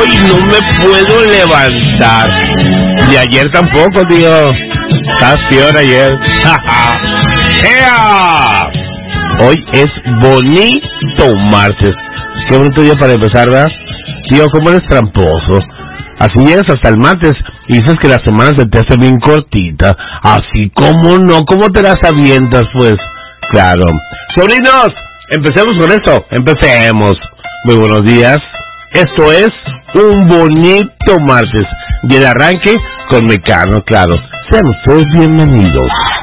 Ay, no me puedo levantar. Y ayer tampoco, tío. Estás peor ayer. ¡Ea! Hoy es bonito martes. Qué bonito día para empezar, ¿verdad? Tío, ¿cómo eres tramposo? Así llegas hasta el martes y dices que la semana se te hace bien cortita. Así como no, ¿cómo te las avientas, pues? Claro. Sobrinos, empecemos con esto. Empecemos. Muy buenos días. Esto es un bonito martes. Y el arranque con Mecano, claro. Sean ustedes bienvenidos.